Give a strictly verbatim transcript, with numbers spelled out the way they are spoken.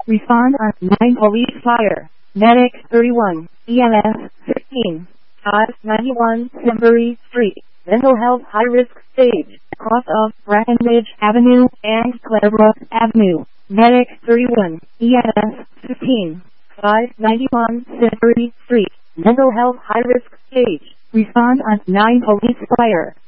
Respond on nine Police Fire. Medic thirty-one. E M S fifteen. five ninety-one Simbury Street. Mental Health High Risk Stage. Cross of Brackenridge Avenue and Clarebrook Avenue. Medic thirty-one. E M S fifteen. five ninety-one Simbury Street. Mental Health High Risk Stage. Respond on nine Police Fire.